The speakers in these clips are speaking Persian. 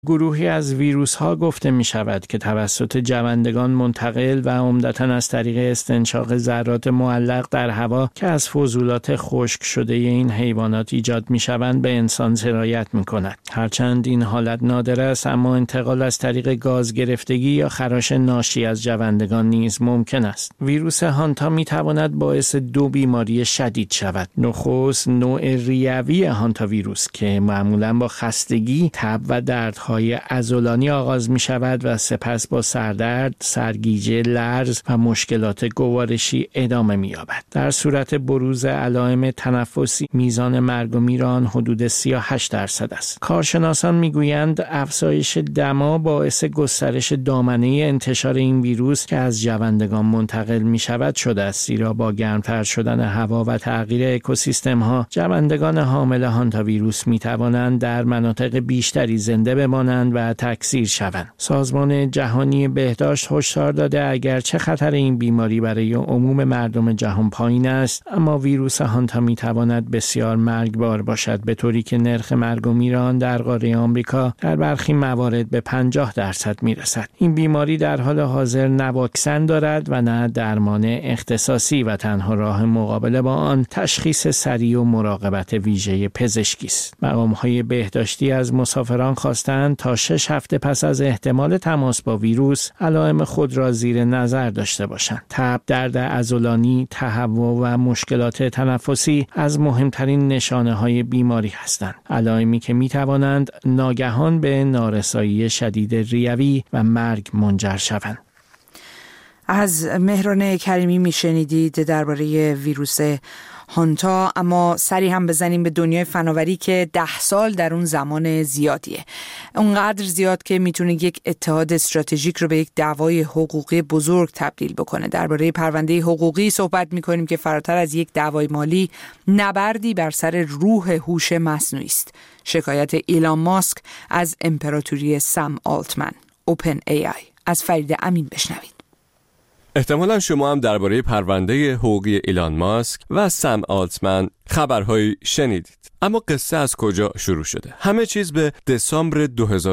گروهی از ویروس‌ها گفته می‌شود که توسط جوندگان منتقل و عمدتاً از طریق استنشاق ذرات معلق در هوا که از فضولات خشک شده این حیوانات ایجاد می‌شوند به انسان سرایت می‌کند. هرچند این حالت نادر است، اما انتقال از طریق گاز گرفتگی یا خراش ناشی از جوندگان نیز ممکن است. ویروس هانتا می‌تواند باعث 2 بیماری شدید شود. نخست نوع ریوی هانتا ویروس که معمولاً با خستگی، تب و دردهای عضلانی آغاز می شود و سپس با سردرد، سرگیجه، لرز و مشکلات گوارشی ادامه می یابد. در صورت بروز علائم تنفسی میزان مرگ و میر آن حدود 38% است. کارشناسان می گویند افزایش دما باعث گسترش دامنه انتشار این ویروس که از جوندگان منتقل می شود شده است، زیرا با گرمتر شدن هوا و تغییر اکوسیستم ها جوندگان حامل هانتا ویروس می توانند در مناطق بیشتری زنده بمانند و تکثیر شوند. سازمان جهانی بهداشت هشدار داده اگرچه خطر این بیماری برای عموم مردم جهان پایین است، اما ویروس هانتا می تواند بسیار مرگبار باشد، به طوری که نرخ مرگ و میر آن در قاره آمریکا در برخی موارد به 50% می رسد. این بیماری در حال حاضر نه واکسن دارد و نه درمان اختصاصی و تنها راه مقابله با آن تشخیص سریع و مراقبت ویژه پزشکی است. مقام‌های بهداشتی از مسافران خواستند تا 6 هفته پس از احتمال تماس با ویروس علائم خود را زیر نظر داشته باشند. تب، درد عضلانی، تهوع و مشکلات تنفسی از مهمترین نشانه‌های بیماری هستند. علائمی که می‌توانند ناگهان به نارسایی شدید ریوی و مرگ منجر شوند. از مهران کریمی میشنیدید درباره ویروس هانتا. اما سری هم بزنیم به دنیای فناوری که 10 سال در اون زمان زیادیه، اونقدر زیاد که میتونه یک اتحاد استراتژیک رو به یک دعوای حقوقی بزرگ تبدیل بکنه. درباره پرونده حقوقی صحبت میکنیم که فراتر از یک دعوای مالی نبردی بر سر روح هوش مصنوعی است. شکایت ایلان ماسک از امپراتوری سم آلتمن، اوپن ای آی. از فرید امین بشنوید. احتمالاً شما هم درباره پرونده حقوقی ایلان ماسک و سم آلتمن خبرهایی شنیدید. اما قصه از کجا شروع شده؟ همه چیز به دسامبر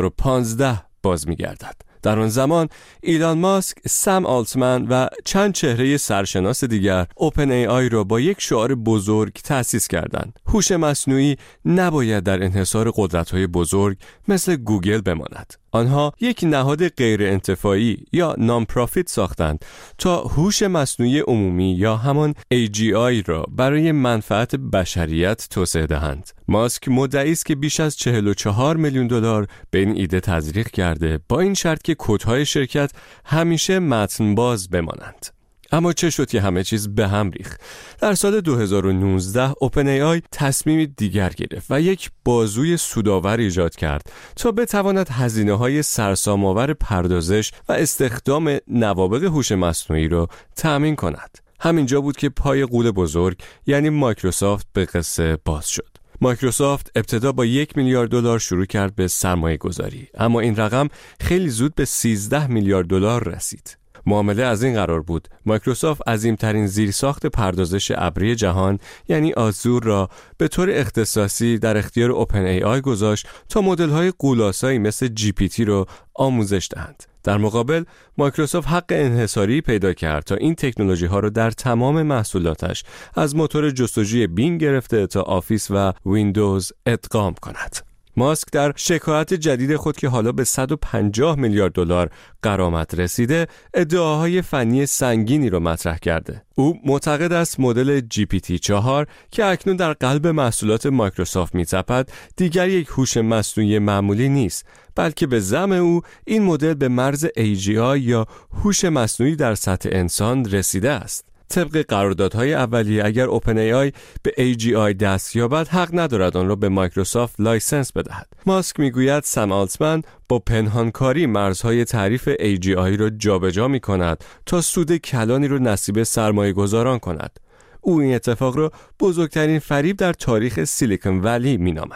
2015 باز می‌گردد. در آن زمان ایلان ماسک، سم آلتمن و چند چهره سرشناس دیگر اوپن ای آی را با یک شعار بزرگ تأسیس کردند: هوش مصنوعی نباید در انحصار قدرت‌های بزرگ مثل گوگل بماند. آنها یک نهاد غیر انتفاعی یا نان-پرافیت ساختند تا هوش مصنوعی عمومی یا همان AGI را برای منفعت بشریت توسعه دهند. ماسک مدعی است که بیش از 44 میلیون دلار به این ایده تزریق کرده، با این شرط که کدهای شرکت همیشه متن باز بمانند. اما چه شد که همه چیز به هم ریخت؟ در سال 2019 اوپن ای آی تصمیمی دیگر گرفت و یک بازوی سودآور ایجاد کرد تا بتواند هزینه‌های سرسام‌آور پردازش و استخدام نوابغ هوش مصنوعی را تأمین کند. همینجا بود که پای غول بزرگ یعنی مایکروسافت به قصه باز شد. مایکروسافت ابتدا با 1 میلیارد دلار شروع کرد به سرمایه گذاری، اما این رقم خیلی زود به 13 میلیارد دلار رسید. معامله از این قرار بود: مایکروسافت عظیمترین زیرساخت پردازش ابری جهان یعنی آزور را به طور اختصاصی در اختیار اوپن ای آی گذاشت تا مدل‌های غول‌آسایی مثل جی پی تی را آموزش دهند. در مقابل مایکروسافت حق انحصاری پیدا کرد تا این تکنولوژی ها را در تمام محصولاتش از موتور جستجوی بینگ گرفته تا آفیس و ویندوز ادغام کند. ماسک در شکایت جدید خود که حالا به 150 میلیارد دلار غرامت رسیده، ادعاهای فنی سنگینی را مطرح کرده. او معتقد است مدل GPT-4 که اکنون در قلب محصولات مایکروسافت می‌تپد، دیگر یک هوش مصنوعی معمولی نیست، بلکه به زعم او این مدل به مرز AGI یا هوش مصنوعی در سطح انسان رسیده است. طبق قراردادهای اولیه اگر اوپن ای آی به AGI دست یابد، حق ندارد آن را به مایکروسافت لایسنس بدهد. ماسک میگوید سم آلتمن با پنهانکاری مرزهای تعریف AGI را جابجا می‌کند تا سود کلانی را نصیب سرمایه‌گذاران کند. او این اتفاق را بزرگترین فریب در تاریخ سیلیکون ولی مینامد.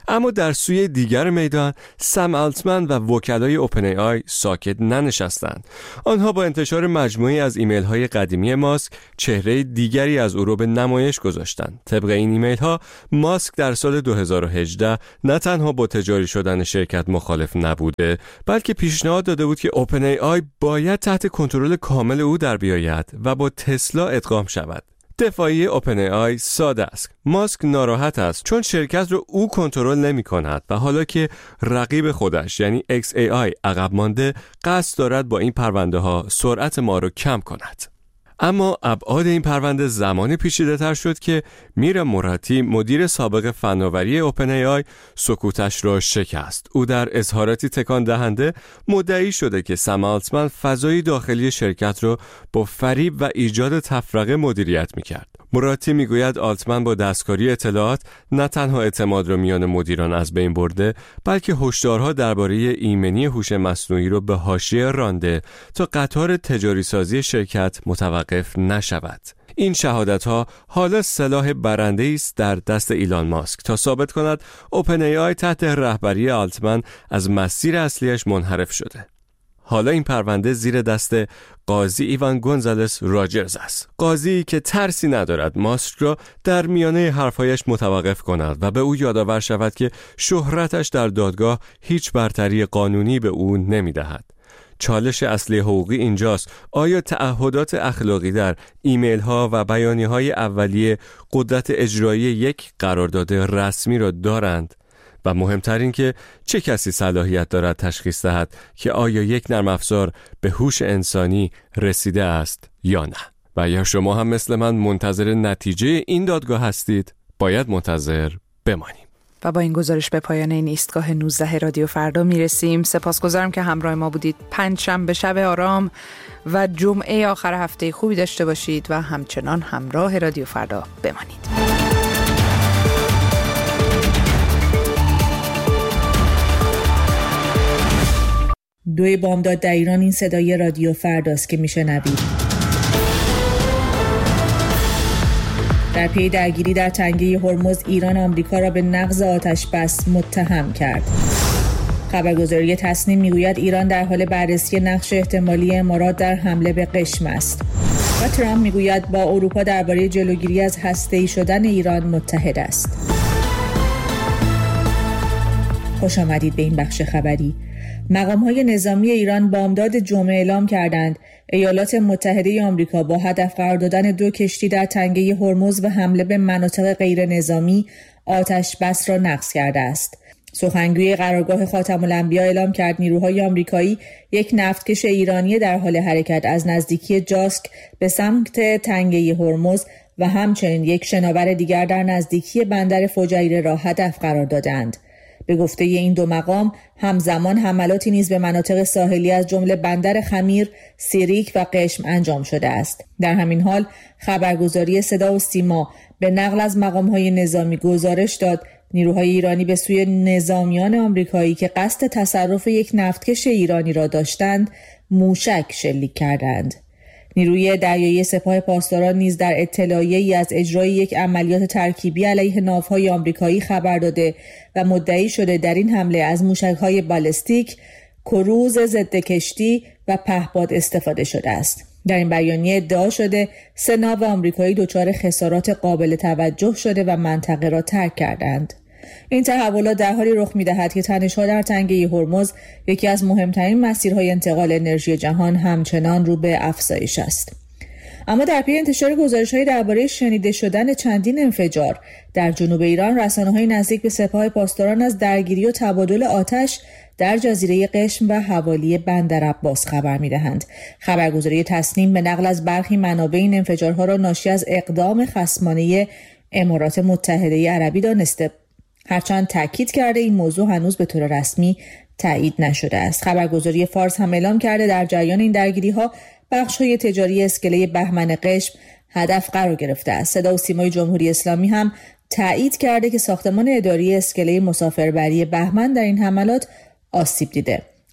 اما در سوی دیگر میدان سم آلتمن و وکلای اوپن ای آی ساکت ننشستند. آنها با انتشار مجموعی از ایمیل های قدیمی ماسک چهره دیگری از او را به نمایش گذاشتند. طبق این ایمیل ها ماسک در سال 2018 نه تنها با تجاری شدن شرکت مخالف نبوده، بلکه پیشنهاد داده بود که اوپن ای آی باید تحت کنترل کامل او در بیاید و با تسلا ادغام شود. دفاعی اوپن ای آی ساده است. ماسک ناراحت است چون شرکت رو او کنترل نمی کند و حالا که رقیب خودش یعنی XAI عقب مانده، قصد دارد با این پرونده ها سرعت ما رو کم کند. اما ابعاد این پرونده زمانی پیچیده تر شد که میرا موراتی مدیر سابق فناوری اوپن ای آی سکوتش را شکست. او در اظهاراتی تکان دهنده مدعی شده که سم آلتمن فضای داخلی شرکت را با فریب و ایجاد تفرقه مدیریت میکرد. موراتی میگوید آلتمن با دستکاری اطلاعات نه تنها اعتماد را میان مدیران از بین برده، بلکه هشدارها درباره ایمنی هوش مصنوعی را به حاشیه رانده تا قطار تجاری سازی شرکت متوقف نشود. این شهادت‌ها حالا سلاح برنده است در دست ایلان ماسک تا ثابت کند اوپن ای آی تحت رهبری آلتمن از مسیر اصلیش منحرف شده. حالا این پرونده زیر دست قاضی ایوان گونزالس راجرز است. قاضی که ترسی ندارد ماسک را در میانه حرفایش متوقف کند و به او یادآور شود که شهرتش در دادگاه هیچ برتری قانونی به او نمی‌دهد. چالش اصلی حقوقی اینجاست: آیا تعهدات اخلاقی در ایمیل ها و بیانیه های اولیه قدرت اجرایی یک قرارداد رسمی را دارند؟ و مهمتر این که چه کسی صلاحیت دارد تشخیص دهد که آیا یک نرم افزار به هوش انسانی رسیده است یا نه؟ و یا شما هم مثل من منتظر نتیجه این دادگاه هستید؟ باید منتظر بمانیم. و با این گزارش به پایان این ایستگاه 19 رادیو فردا میرسیم. سپاسگزارم که همراه ما بودید. پنجشنبه شب آرام و جمعه آخر هفته خوبی داشته باشید و همچنان همراه رادیو فردا بمانید. دوی بامداد در ایران این صدای رادیو فرداست که میشنوید. در پی درگیری در تنگه هرمز، ایران آمریکا را به نقض آتش بس متهم کرد. خبرگزاری تسنیم میگوید ایران در حال بررسی نقش احتمالی امارات در حمله به قشم است. و ترامپ میگوید با اروپا درباره جلوگیری از هسته‌ای شدن ایران متحد است. خوش آمدید به این بخش خبری. مقام‌های نظامی ایران بامداد جمعه اعلام کردند ایالات متحده آمریکا با هدف قرار دادن 2 کشتی در تنگه هرمز و حمله به مناطق غیر نظامی آتش بس را نقض کرده است. سخنگوی قرارگاه خاتم الانبیا اعلام کرد نیروهای آمریکایی یک نفتکش ایرانی در حال حرکت از نزدیکی جاسک به سمت تنگه هرمز و همچنین یک شناور دیگر در نزدیکی بندر فجیره را هدف قرار دادند. به گفته این دو مقام همزمان حملاتی نیز به مناطق ساحلی از جمله بندر خمیر، سیریک و قشم انجام شده است. در همین حال خبرگزاری صدا و سیما به نقل از مقام‌های نظامی گزارش داد نیروهای ایرانی به سوی نظامیان آمریکایی که قصد تصرف یک نفتکش ایرانی را داشتند موشک شلیک کردند. نیروی دریایی سپاه پاسداران نیز در اطلاعیه‌ای از اجرای یک عملیات ترکیبی علیه ناوهای آمریکایی خبر داده و مدعی شده در این حمله از موشک‌های بالستیک، کروز ضد کشتی و پهپاد استفاده شده است. در این بیانیه ادعا شده 3 ناو آمریکایی دچار خسارات قابل توجه شده و منطقه را ترک کردند. این تحولات در حالی رخ می‌دهد که تنش‌ها در تنگه هرمز، یکی از مهمترین مسیرهای انتقال انرژی جهان، همچنان رو به افزایش است. اما در پی انتشار گزارش‌های درباره شنیده شدن چندین انفجار در جنوب ایران، رسانه‌های نزدیک به سپاه پاسداران از درگیری و تبادل آتش در جزیره قشم و حوالی بندر عباس خبر می‌دهند. خبرگزاری تسنیم به نقل از برخی منابع این انفجارها را ناشی از اقدام خصمانه امارات متحده عربی دانسته، هرچند تاکید کرده این موضوع هنوز به طور رسمی تایید نشده است. خبرگزاری فارس هم اعلام کرده در جریان این درگیری‌ها بخش‌های تجاری اسکله بهمن قشم هدف قرار گرفته است. صدا و سیمای جمهوری اسلامی هم تایید کرده که ساختمان اداری اسکله مسافربری بهمن در این حملات آسیب دیده.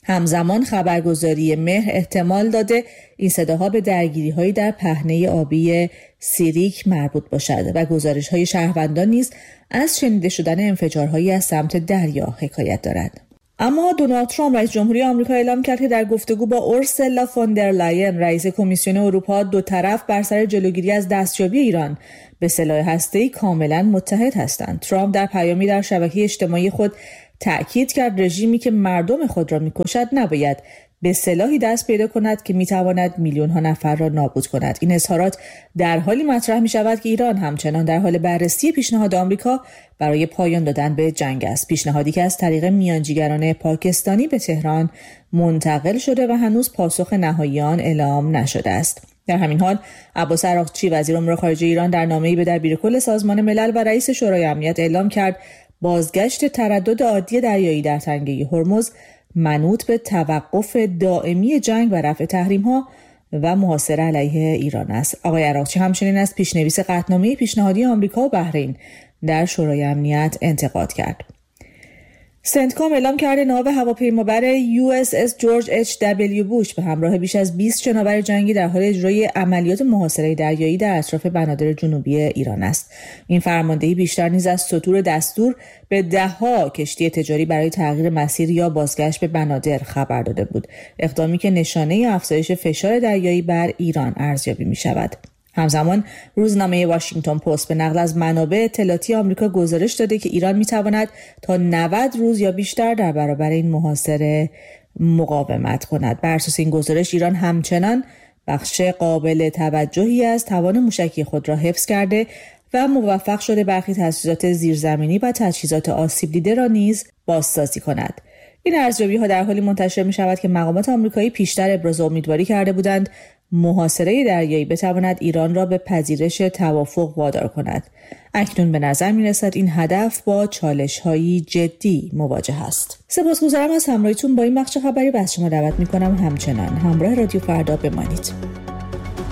همزمان خبرگزاری مهر احتمال داده این صداها به درگیری‌هایی در پهنه آبی سیریک مربوط باشد و گزارش‌های شهروندان نیز از شنیده شدن انفجارهایی از سمت دریا حکایت دارد. اما دونالد ترامپ رئیس جمهوری آمریکا اعلام کرد که در گفتگو با اورسولا فون در لاین رئیس کمیسیون اروپا دو طرف بر سر جلوگیری از دستیابی ایران به سلاح هسته‌ای کاملا متحد هستند. ترامپ در پیامی در شبکه اجتماعی خود تأکید کرد رژیمی که مردم خود را می‌کشد نباید به سلاحی دست پیدا کند که می‌تواند میلیون‌ها نفر را نابود کند. این اظهارات در حالی مطرح می‌شود که ایران همچنان در حال بررسی پیشنهاد آمریکا برای پایان دادن به جنگ است. پیشنهادی که از طریق میانجیگران پاکستانی به تهران منتقل شده و هنوز پاسخ نهایی آن اعلام نشده است. در همین حال عباس عراقچی وزیر امور خارجه ایران در نامه‌ای به دبیر کل سازمان ملل و رئیس شورای امنیت اعلام کرد بازگشت تردد عادی دریایی در تنگه هرمز منوط به توقف دائمی جنگ و رفع تحریم‌ها و محاصره علیه ایران است. آقای عراقچی همچنین از پیشنویس قطعنامه پیشنهادی آمریکا و بحرین در شورای امنیت انتقاد کرد. سنتکام اعلام کرده ناو هواپیمابر USS جورج H.W. بوش به همراه بیش از 20 شناور جنگی در حال اجرای عملیات محاصره دریایی در اطراف بنادر جنوبی ایران است. این فرماندهی بیشتر نیز از سطور دستور به ده‌ها کشتی تجاری برای تغییر مسیر یا بازگشت به بنادر خبر داده بود. اقدامی که نشانه افزایش فشار دریایی بر ایران ارزیابی می‌شود. همزمان روزنامه واشنگتن پست به نقل از منابع اطلاعاتی آمریکا گزارش داده که ایران میتواند تا 90 روز یا بیشتر در برابر این محاصره مقاومت کند. بر اساس این گزارش ایران همچنان بخش قابل توجهی از توان موشکی خود را حفظ کرده و موفق شده برخی تجهیزات زیرزمینی و تجهیزات آسیب دیده را نیز بازسازی کند. این ارزیابی‌ها در حالی منتشر می‌شود که مقامات آمریکایی پیشتر ابراز امیدواری کرده بودند محاصره دریایی بتواند ایران را به پذیرش توافق وادار کند. اکنون به نظر می‌رسد این هدف با چالش‌هایی جدی مواجه است. سپاسگزارم از همراهیتون با این بخش خبری و از شما دعوت می‌کنم همچنان همراه رادیو فردا بمانید.